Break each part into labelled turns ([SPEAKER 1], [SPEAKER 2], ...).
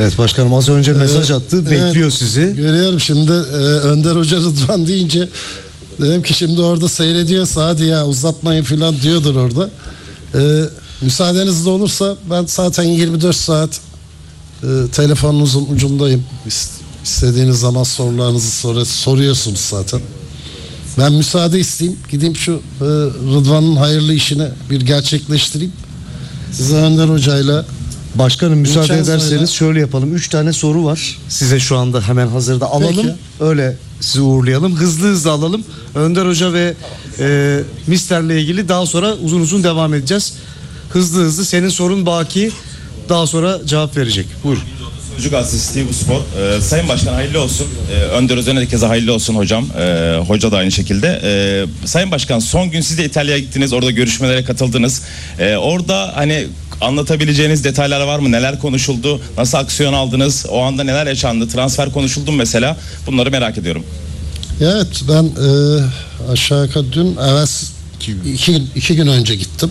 [SPEAKER 1] Evet başkanım az önce mesaj attı. Bekliyor sizi.
[SPEAKER 2] Görüyorum şimdi Önder Hoca Rıdvan deyince dedim ki şimdi orada seyrediyorsa hadi ya uzatmayın falan diyordur orada. Müsaadenizle olursa ben zaten 24 saat telefonunuzun ucundayım. İstediğiniz zaman sorularınızı soruyorsunuz zaten. Ben müsaade isteyeyim. Gideyim şu Rıdvan'ın hayırlı işini bir gerçekleştireyim. Size Önder Hoca'yla
[SPEAKER 1] Başkanım müsaade
[SPEAKER 2] Vincenzo'yla
[SPEAKER 1] ederseniz şöyle yapalım. 3 tane soru var. Size şu anda hemen hazırda alalım.
[SPEAKER 2] Peki.
[SPEAKER 1] Öyle sizi uğurlayalım. Hızlı alalım. Önder Hoca ve Mister'le ilgili daha sonra uzun devam edeceğiz. Hızlı senin sorun Baki daha sonra cevap verecek. Buyur.
[SPEAKER 3] Çocuk Gazetesi bu spor. Sayın Başkan hayırlı olsun. Önder Özen'e de keza hayırlı olsun hocam. Hoca da aynı şekilde. Sayın Başkan son gün siz de İtalya'ya gittiniz. Orada görüşmelere katıldınız. Orada hani anlatabileceğiniz detaylar var mı? Neler konuşuldu? Nasıl aksiyon aldınız? O anda neler yaşandı? Transfer konuşuldu mu mesela? Bunları merak ediyorum.
[SPEAKER 2] Evet ben aşağı yukarı dün iki gün önce gittim.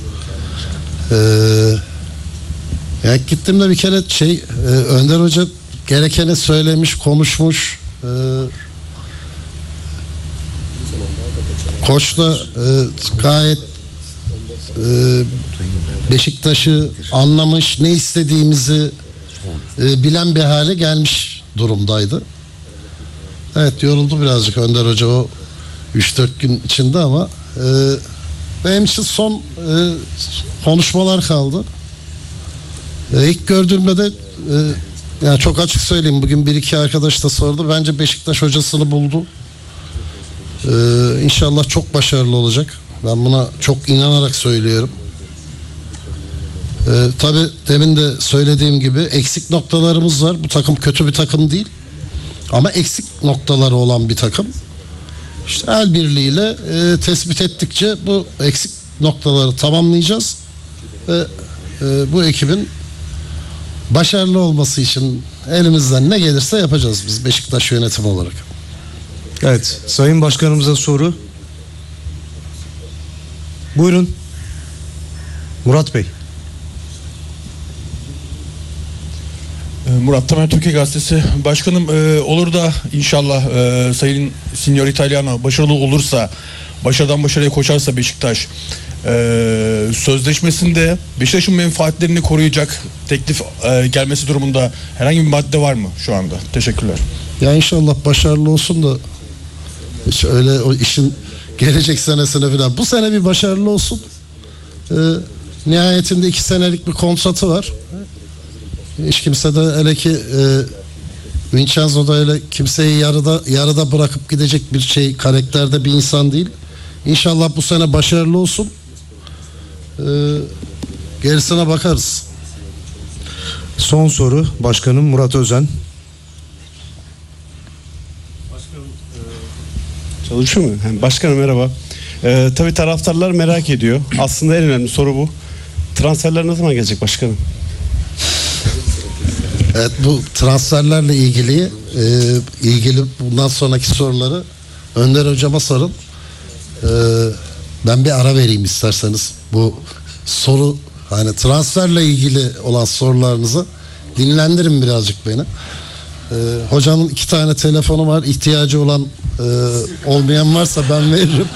[SPEAKER 2] Yani gittiğimde bir kere Önder Hoca gerekeni söylemiş, konuşmuş. Koç'la gayet Beşiktaş'ı anlamış, ne istediğimizi bilen bir hale gelmiş durumdaydı. Evet yoruldu birazcık Önder Hoca o 3-4 gün içinde ama benim için son konuşmalar kaldı. İlk gördüğümde de yani çok açık söyleyeyim bugün bir iki arkadaş da sordu. Bence Beşiktaş hocasını buldu. İnşallah çok başarılı olacak. Ben buna çok inanarak söylüyorum. Tabii demin de söylediğim gibi eksik noktalarımız var. Bu takım kötü bir takım değil. Ama eksik noktaları olan bir takım. İşte el birliğiyle tespit ettikçe bu eksik noktaları tamamlayacağız. Ve bu ekibin başarılı olması için elimizden ne gelirse yapacağız biz Beşiktaş yönetimi olarak.
[SPEAKER 1] Evet Sayın Başkanımıza soru. Buyurun. Murat Bey.
[SPEAKER 4] Murat Tamer Türkiye Gazetesi. Başkanım olur da inşallah Sayın Signor Italiano başarılı olursa, başarıdan başarıya koşarsa Beşiktaş sözleşmesinde Beşiktaş'ın menfaatlerini koruyacak teklif gelmesi durumunda herhangi bir madde var mı şu anda? Teşekkürler.
[SPEAKER 2] Ya inşallah başarılı olsun da hiç öyle o işin gelecek senesine falan. Bu sene bir başarılı olsun. Nihayetinde 2 senelik bir kontratı var. Hiç kimse de hele ki Vincenzo da öyle kimseyi yarıda bırakıp gidecek bir karakterde bir insan değil. İnşallah bu sene başarılı olsun. Gerisine bakarız.
[SPEAKER 1] Son soru Başkanım Murat Özen.
[SPEAKER 5] Çalışıyor mu? Başkanım merhaba. Tabii taraftarlar merak ediyor. Aslında en önemli soru bu. Transferler ne zaman gelecek başkanım?
[SPEAKER 2] Evet bu transferlerle ilgili bundan sonraki soruları Önder Hocama sorun. Ben bir ara vereyim isterseniz. Bu soru hani transferle ilgili olan sorularınızı dinlendirin birazcık beni. Hocanın 2 tane telefonu var. İhtiyacı olan olmayan varsa ben veririm.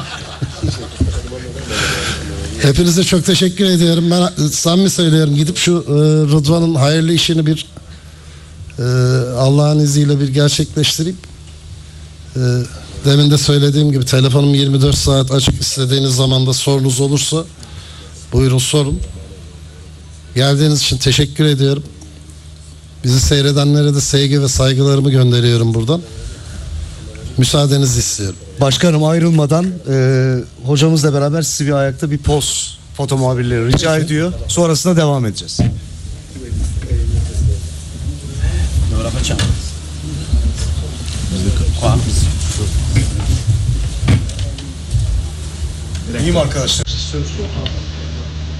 [SPEAKER 2] Hepinize çok teşekkür ediyorum. Ben samimi söylüyorum. Gidip şu Rıdvan'ın hayırlı işini bir Allah'ın izniyle bir gerçekleştireyim. Demin de söylediğim gibi telefonum 24 saat açık. İstediğiniz zaman da sorunuz olursa buyurun sorun. Geldiğiniz için teşekkür ediyorum. Bizi seyredenlere de sevgi ve saygılarımı gönderiyorum buradan. Müsaadenizi istiyorum.
[SPEAKER 1] Başkanım ayrılmadan hocamızla beraber sizi bir ayakta bir poz foto muhabirleri rica ediyor. Sonrasında devam edeceğiz. İyiyim arkadaşlar.